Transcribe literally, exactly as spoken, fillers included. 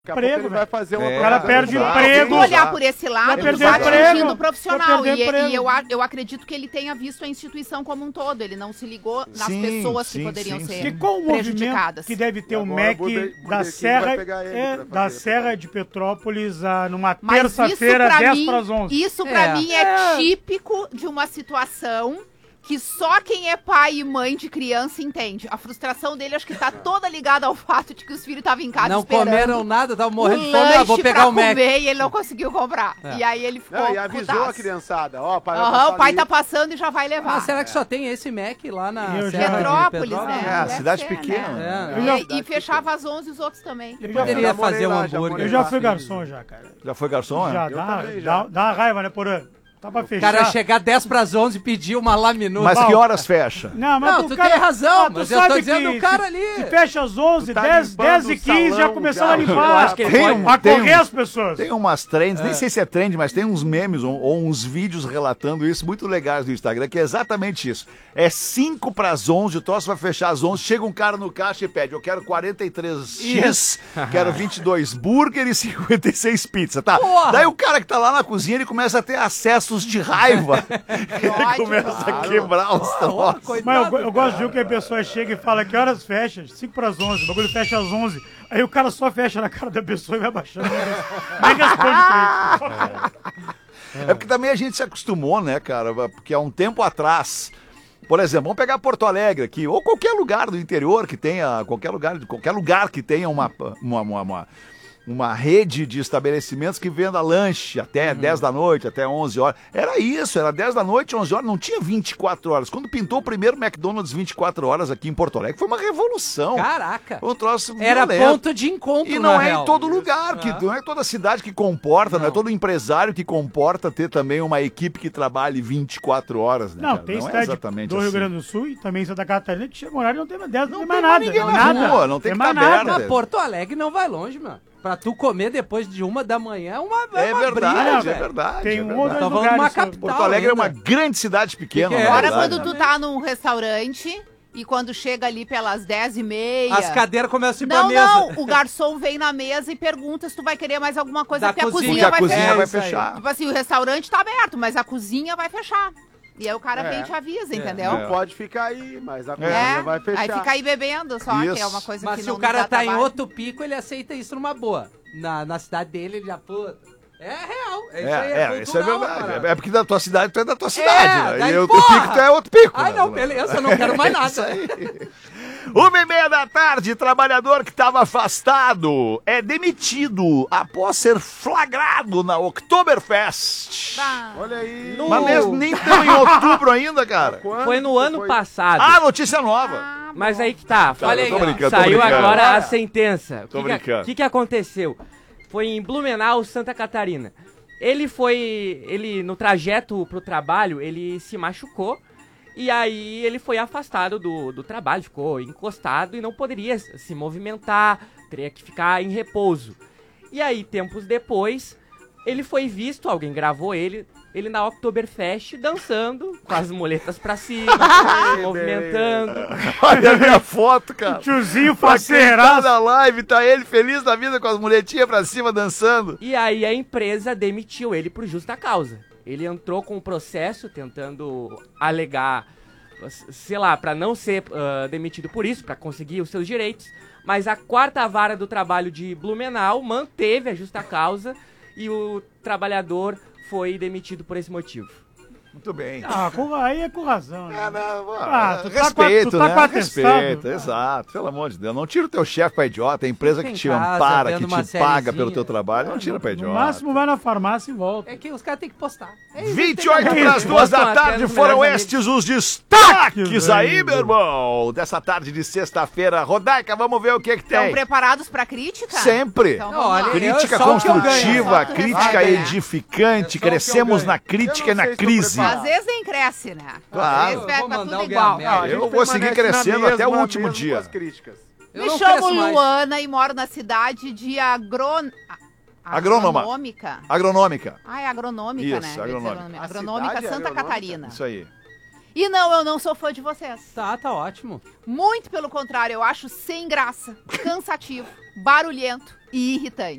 Emprego, vai fazer uma é, o cara perde emprego. Se olhar por esse lado, ele está atingindo o profissional. E, e eu, eu acredito que ele tenha visto a instituição como um todo. Ele não se ligou nas sim, pessoas sim, que poderiam sim, ser sim. E qual o movimento que deve ter o M E C da Serra, é, da Serra de Petrópolis a, numa terça-feira, dez para as onze? Isso pra é. mim é, é típico de uma situação que só quem é pai e mãe de criança entende. A frustração dele acho que tá toda ligada ao fato de que os filhos estavam em casa não esperando. Não comeram nada, estavam morrendo um de fome, ah, vou pegar o Mac. E ele não conseguiu comprar. É. E aí ele ficou não, e avisou putaço. A criançada. Ó, pai, uhum, o pai ali. Tá passando e já vai levar. Ah, será que só tem esse Mac lá na Petrópolis, né? É, cidade ser, pequena. Né? É. E, e, e fechava às onze os outros também. Eu poderia fazer um hambúrguer. Eu já fui garçom já, cara. Já foi garçom? Já, dá, dá, dá uma raiva, né, Porã? Tá pra fechar. O cara chegar dez para as onze e pedir uma laminuta. Mas que horas fecha? Não, mas não, tu cara, tem razão, ah, tu mas eu tô dizendo o cara ali. Se fecha às onze, tá dez, dez e quinze já começaram a limpar. Acho que ele pode, pra correr as pessoas. Tem umas trends, é. nem sei se é trend, mas tem uns memes ou, ou uns vídeos relatando isso muito legais no Instagram, que é exatamente isso. É cinco para as onze, o troço vai fechar às onze, chega um cara no caixa e pede, eu quero quarenta e três X, quero vinte e dois burger e cinquenta e seis pizza, tá? Porra. Daí o cara que tá lá na cozinha, ele começa a ter acessos de raiva. Ele começa claro. a quebrar os troços. Mas eu, eu gosto de ver que a pessoa chega e fala que horas fecha? cinco para as onze, o bagulho fecha às onze. Aí o cara só fecha na cara da pessoa e vai baixando. Nem responde pra ele. É porque também a gente se acostumou, né, cara? Porque há um tempo atrás... Por exemplo, vamos pegar Porto Alegre aqui, ou qualquer lugar do interior que tenha, qualquer lugar, qualquer lugar que tenha uma, uma, uma, uma, uma rede de estabelecimentos que venda lanche até uhum. dez da noite, até onze horas. Era isso, era dez da noite, onze horas, não tinha vinte e quatro horas. Quando pintou o primeiro McDonald's vinte e quatro horas aqui em Porto Alegre, foi uma revolução. Caraca! Um troço era violento. Ponto de encontro, E não é real. em todo lugar, que, não é toda cidade que comporta, não. não é todo empresário que comporta ter também uma equipe que trabalhe vinte e quatro horas, né, Não, cara? tem não cidade é exatamente do assim. Rio Grande do Sul e também em Santa Catarina que chega um horário e não tem mais dez, não, não tem mais mais nada. Ninguém não, na nada. rua, não tem, tem que estar aberto. Mas Porto Alegre não vai longe, mano. Pra tu comer depois de uma da manhã é uma, é, é uma verdade, briga, é verdade. Tem é um verdade. ou dois lugares. Uma capital Porto Alegre ainda. é uma grande cidade pequena. Que que é? Agora verdade, quando tu tá num restaurante e quando chega ali pelas dez e meia... As cadeiras começam a ir pra não, mesa. Não, não, o garçom vem na mesa e pergunta se tu vai querer mais alguma coisa, da porque cozinha. a cozinha, vai, a cozinha fechar. vai fechar. Tipo assim, o restaurante tá aberto, mas a cozinha vai fechar. E aí o cara é. vem e te avisa, é. entendeu? Não pode ficar aí, mas a cozinha é. vai fechar. Aí fica aí bebendo só, isso. que é uma coisa mas que não não Mas se o cara tá trabalho. em outro pico, ele aceita isso numa boa. Na, na cidade dele, ele já, puta... É real, é, é isso aí, é, é isso é verdade. Cara. É porque da tua cidade tu é da tua cidade, é, né? daí, E o pico tu é outro pico. Ai, né? não, beleza, eu não quero mais nada. Isso aí. Uma e meia da tarde, trabalhador que estava afastado é demitido após ser flagrado na Oktoberfest. Bah. Olha aí. No... Mas mesmo nem tão em outubro ainda, cara. Quando foi no ano foi? passado. Ah, notícia nova. Ah, Mas aí que tá. Tá, eu tô brincando, tô Saiu brincando. agora a sentença. Tô O que, brincando. que, que que aconteceu? Foi em Blumenau, Santa Catarina. Ele foi, ele no trajeto pro trabalho, ele se machucou e aí ele foi afastado do, do trabalho, ficou encostado e não poderia se movimentar, teria que ficar em repouso. E aí, tempos depois, ele foi visto, alguém gravou ele, ele na Oktoberfest dançando, com as muletas pra cima, se movimentando. Olha a minha foto, cara. Tiozinho Pra quem tá faceiraço. na live, tá ele feliz da vida com as muletinhas pra cima dançando. E aí a empresa demitiu ele por justa causa. Ele entrou com o processo tentando alegar, sei lá, pra não ser uh, demitido por isso, pra conseguir os seus direitos. Mas a quarta vara do trabalho de Blumenau manteve a justa causa e o trabalhador foi demitido por esse motivo. Muito bem. Ah, com, aí é com razão, né? É, não, Ah, tu tá respeito, com a- tu tá né? com atestado. Respeito, exato. Pelo amor de Deus. Não tira o teu chefe pra idiota. A empresa Fica que em te casa, ampara, vendo que uma te paga sériezinha. pelo teu trabalho, não tira pra No idiota. máximo vai na farmácia e volta. É que os caras têm que postar. É isso, vinte e tem que- oito para as duas da Botam até tarde nos foram melhores estes os destaques Destaques aí, aí, meu irmão. Dessa tarde de sexta-feira. Rodaica, vamos ver o que que Estão tem. preparados pra crítica? Sempre. Então, Não, vamos lá. olha, Crítica É só o que eu ganho, construtiva, só o que eu crítica ganho. edificante. É só o que eu Crescemos ganho. na crítica Eu e não na sei se tô crise. preparado. Às vezes nem cresce, né? Claro. Às vezes Eu pega vou pra mandar tudo alguém igual. a merda. Não, a gente Eu vou seguir permanece na crescendo até o mesma, último mesmo dia. com as críticas. Eu Me não chamo cresço mais. Luana e moro na cidade de Agron... a- Agrônoma. Agronômica. Agronômica. Ah, é agronômica, Isso, né? Ia dizer agronômica. agronômica. A Agronômica cidade é Santa agronômica? Catarina. Isso aí. E não, eu não sou fã de vocês. Tá, tá ótimo. Muito pelo contrário, eu acho sem graça, cansativo, barulhento, e irritante.